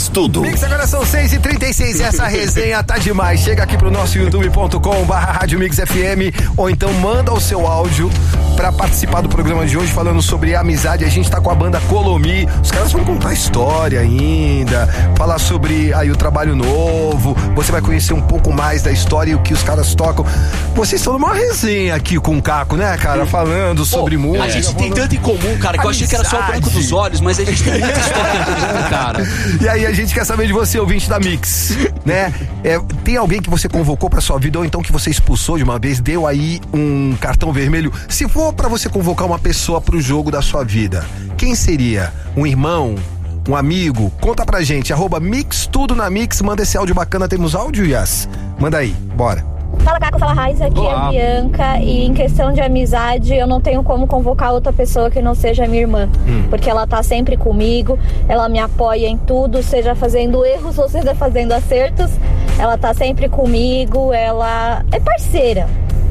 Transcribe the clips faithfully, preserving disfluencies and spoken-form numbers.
Mix Tudo. Mix, agora são seis e trinta e seis, essa resenha tá demais. Chega aqui pro nosso youtube ponto com barra Rádio Mix F M, ou então manda o seu áudio pra participar do programa de hoje falando sobre amizade. A gente tá com a banda Colomi, os caras vão contar história ainda, falar sobre aí o trabalho novo, você vai conhecer um pouco mais da história e o que os caras tocam. Vocês estão numa resenha aqui com o Caco, né, cara? Falando sobre Pô, música. A gente tem tanto em comum, cara, que eu achei que era só o branco dos olhos, mas a gente tem muita história em comum, cara. E aí a gente quer saber de você, ouvinte da Mix, né? É, tem alguém que você convocou pra sua vida ou então que você expulsou de uma vez, deu aí um cartão vermelho? Se for pra você convocar uma pessoa pro jogo da sua vida, quem seria? Um irmão? Um amigo? Conta pra gente, arroba Mix Tudo na Mix, manda esse áudio bacana. Temos áudio, Yas? Manda aí, bora. Fala, Caco, fala, Raiz, aqui Olá. É a Bianca. E em questão de amizade, eu não tenho como convocar outra pessoa que não seja minha irmã, hum. porque ela tá sempre comigo, ela me apoia em tudo, seja fazendo erros ou seja fazendo acertos, ela tá sempre comigo, ela é parceira.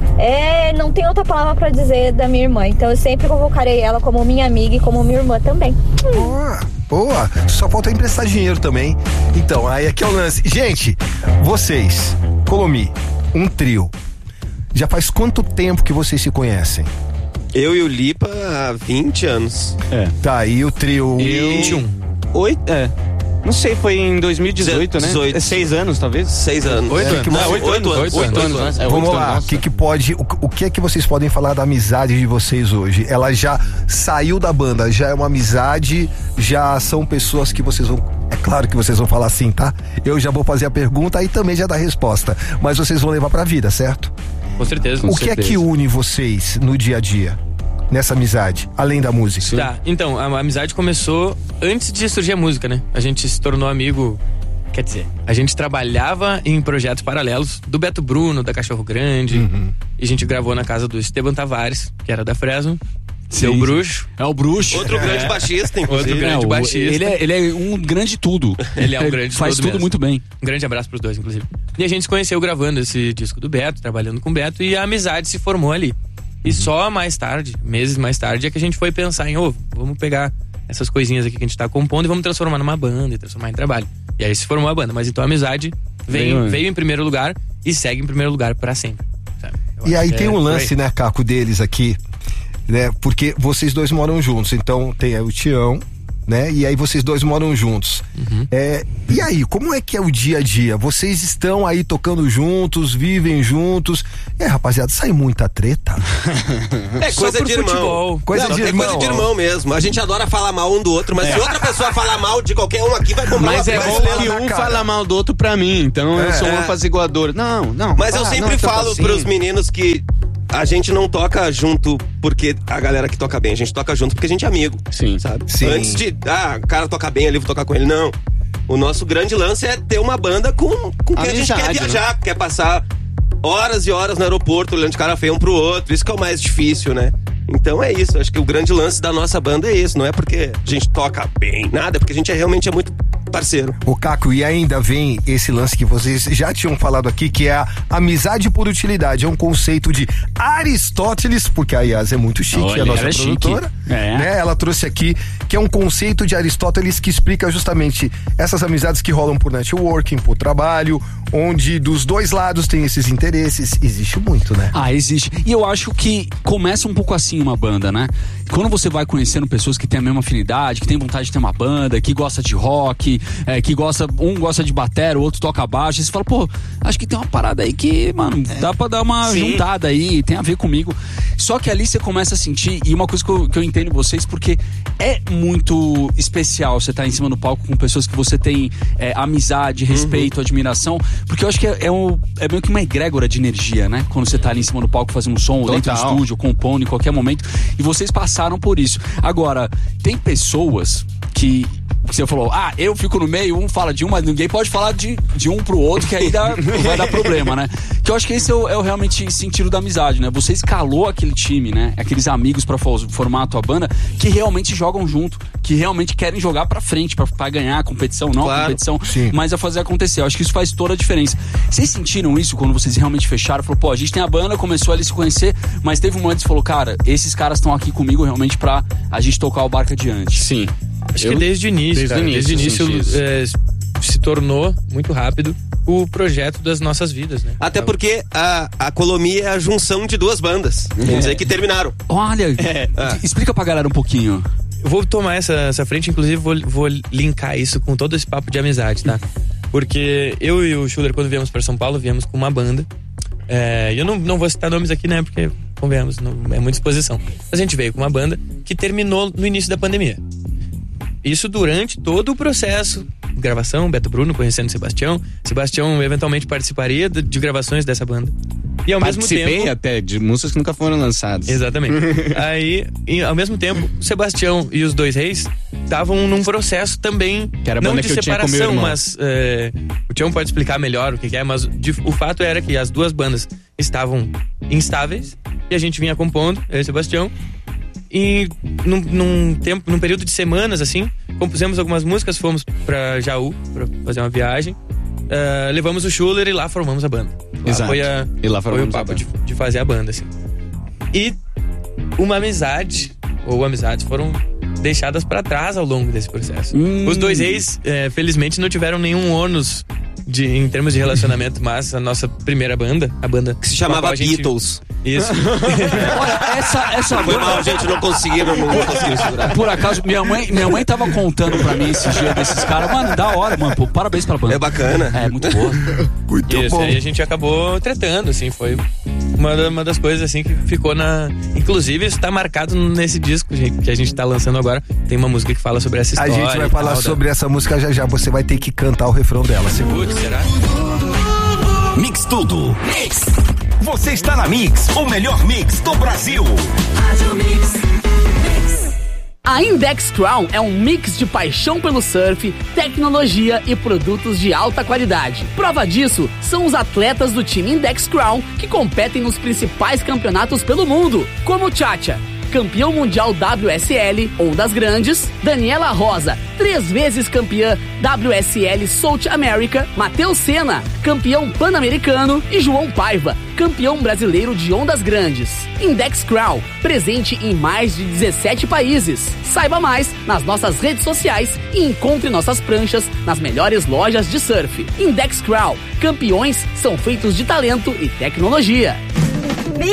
É, não tem outra palavra pra dizer da minha irmã, então eu sempre convocarei ela como minha amiga e como minha irmã também. Boa, boa, só falta emprestar dinheiro também. Então, aí aqui é o lance. Gente, vocês, Colomi, um trio, já faz quanto tempo que vocês se conhecem? Eu e o Lipa há vinte anos. É. Tá, e o trio? Eu... vinte e um. Oito? É. Não sei, foi em dois mil e dezoito, né? dezoito. É seis anos, talvez? Seis anos. Oito é, anos. Não, oito, oito anos. Oito anos. anos, anos. É, Vamos oito lá, anos, o que que pode, o, o que é que vocês podem falar da amizade de vocês hoje? Ela já saiu da banda, já é uma amizade, já são pessoas que vocês vão, é claro que vocês vão falar assim, tá? Eu já vou fazer a pergunta e também já dar a resposta, mas vocês vão levar pra vida, certo? Com certeza. O com que certeza. é que une vocês no dia a dia? Nessa amizade, além da música? Tá, então, a amizade começou antes de surgir a música, né? A gente se tornou amigo, quer dizer, a gente trabalhava em projetos paralelos do Beto Bruno, da Cachorro Grande, uhum. e a gente gravou na casa do Esteban Tavares, que era da Fresno. Seu bruxo. É o bruxo. Outro é. grande baixista, inclusive. Outro grande é, o, baixista. Ele é, ele é um grande tudo. Ele é um grande Faz tudo tudo mesmo. muito bem. Um grande abraço pros dois, inclusive. E a gente se conheceu gravando esse disco do Beto, trabalhando com o Beto, e a amizade se formou ali. E só mais tarde, meses mais tarde, é que a gente foi pensar em, ô, oh, vamos pegar essas coisinhas aqui que a gente tá compondo e vamos transformar numa banda e transformar em trabalho. E aí se formou a banda. Mas então a amizade veio, veio, veio em primeiro lugar e segue em primeiro lugar pra sempre. Sabe? E aí tem é um lance, né, Caco, deles aqui, né? Porque vocês dois moram juntos, então tem aí o Tião, né? E aí vocês dois moram juntos. Uhum. É, e aí, como é que é o dia a dia? Vocês estão aí tocando juntos, vivem juntos. É, rapaziada, sai muita treta. É coisa de irmão. Futebol. Coisa Não, de é irmão. coisa de irmão mesmo. A gente adora falar mal um do outro, mas é. se outra pessoa falar mal de qualquer um aqui, vai comprar. Mas é bom que um cara. fala mal do outro pra mim, então é. eu sou um apaziguador. Não, não. Mas ah, eu sempre não, falo assim. pros meninos que a gente não toca junto porque a galera que toca bem, a gente toca junto porque a gente é amigo. Sim. Sabe? Sim. Antes de, ah, o cara toca bem ali, vou tocar com ele. Não. O nosso grande lance é ter uma banda com, com quem a gente quer viajar, né? Quer passar horas e horas no aeroporto olhando de cara feia um pro outro. Isso que é o mais difícil, né? Então é isso, acho que o grande lance da nossa banda é isso. Não é porque a gente toca bem, nada, é porque a gente é, realmente é muito parceiro. O Caco, e ainda vem esse lance que vocês já tinham falado aqui, que é a amizade por utilidade. É um conceito de Aristóteles, porque a Yas é muito chique, Olha, a nossa é produtora, é. né? Ela trouxe aqui, que é um conceito de Aristóteles que explica justamente essas amizades que rolam por networking, por trabalho, onde dos dois lados tem esses interesses. Existe muito, né? Ah, existe. E eu acho que começa um pouco assim uma banda, né? Quando você vai conhecendo pessoas que têm a mesma afinidade, que tem vontade de ter uma banda, que gosta de rock, é, que gosta, um gosta de batera, o outro toca baixo, e você fala, pô, acho que tem uma parada aí que, mano, é. dá pra dar uma Sim. juntada aí, tem a ver comigo. Só que ali você começa a sentir, e uma coisa que eu, que eu entendo vocês, porque é muito especial você estar em cima do palco com pessoas que você tem é, amizade, respeito, uhum. admiração, porque eu acho que é, é, um, é meio que uma egrégora de energia, né? Quando você tá ali em cima do palco fazendo um som, ou dentro do estúdio, compondo em qualquer momento, e vocês passaram por isso. Agora, tem pessoas que você falou, ah, eu fico no meio, um fala de um, mas ninguém pode falar de, de um pro outro, que aí dá, vai dar problema, né? Que eu acho que esse é o, é o realmente sentido da amizade, né? Você escalou aquele time, né? Aqueles amigos pra formar a tua banda que realmente jogam junto, que realmente querem jogar pra frente, pra, pra ganhar a competição, não claro, a competição, sim. mas a fazer acontecer. Eu acho que isso faz toda a diferença. Vocês sentiram isso quando vocês realmente fecharam? Falou, pô, a gente tem a banda, começou a se conhecer, mas teve um momento que você falou, cara, esses caras estão aqui comigo realmente pra a gente tocar o barco adiante. Sim. Acho Eu, que desde o início, desde cara, o início, desde o início é, tornou muito rápido o projeto das nossas vidas, né? Até porque a, a Colomi é a junção de duas bandas. É. Quer dizer que terminaram. Olha, é. Explica pra galera um pouquinho. Eu vou tomar essa, essa frente, inclusive vou, vou linkar isso com todo esse papo de amizade, tá? Porque eu e o Schuller, quando viemos pra São Paulo, viemos com uma banda. É, eu não, não vou citar nomes aqui, né? Porque, convenhamos, não é muita exposição. Mas a gente veio com uma banda que terminou no início da pandemia. Isso durante todo o processo. Gravação, Beto Bruno conhecendo Sebastião. Sebastião eventualmente participaria de, de gravações dessa banda. E ao Participei mesmo tempo, até de músicas que nunca foram lançadas. Exatamente. Aí, e, ao mesmo tempo, o Sebastião e os Dois Reis estavam num processo também, que era a não banda de que eu tinha com meu separação, irmão. mas é, o Tião pode explicar melhor o que, que é, mas de, o fato era que as duas bandas estavam instáveis e a gente vinha compondo, eu e o Sebastião. E num, num tempo, num período de semanas, assim, compusemos algumas músicas, fomos pra Jaú pra fazer uma viagem, uh, levamos o Schuller e lá formamos a banda. Lá Exato. Foi, a, e lá foi o papo de, de fazer a banda, assim. E uma amizade, ou amizades, foram deixadas pra trás ao longo desse processo. Hum. Os Dois Reis, é, felizmente, não tiveram nenhum ônus de, em termos de relacionamento, mas a nossa primeira banda, a banda que se chamava gente... Beatles. Isso. Olha, essa, essa Foi mal, gente, não conseguiram, não conseguiram segurar. Por acaso, minha mãe, minha mãe tava contando pra mim esse dia desses caras. Mano, da hora, mano. Pô, parabéns pra banda. É bacana. É, muito boa. Muito Isso, bom. aí a gente acabou tretando, assim, foi uma, uma das coisas, assim, que ficou na... Inclusive, isso tá marcado nesse disco gente, que a gente tá lançando agora. Tem uma música que fala sobre essa A história. gente vai falar tal, sobre da... essa música já já. Você vai ter que cantar o refrão dela. Putz, será? Mix Tudo. Mix. Você está na Mix, o melhor mix do Brasil. A Index Crown é um mix de paixão pelo surf, tecnologia e produtos de alta qualidade. Prova disso são os atletas do time Index Crown que competem nos principais campeonatos pelo mundo, como Tchatcha, campeão mundial W S L, Ondas Grandes, Daniela Rosa, três vezes campeã W S L South America, Matheus Senna, campeão pan-americano, e João Paiva, campeão brasileiro de Ondas Grandes. Index Crown, presente em mais de dezessete países. Saiba mais nas nossas redes sociais e encontre nossas pranchas nas melhores lojas de surf. Index Crown, campeões são feitos de talento e tecnologia.